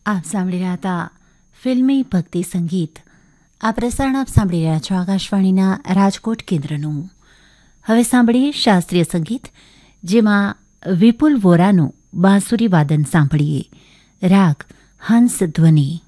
આપ સાંભળી રહ્યા હતા ફિલ્મી ભક્તિ સંગીત. આ પ્રસારણ આપ સાંભળી રહ્યા છો આકાશવાણીના રાજકોટ કેન્દ્રનું. હવે સાંભળીએ શાસ્ત્રીય સંગીત, જેમાં વિપુલ વોરાનું બાંસુરી વાદન સાંભળીએ. રાગ હંસ ધ્વનિ.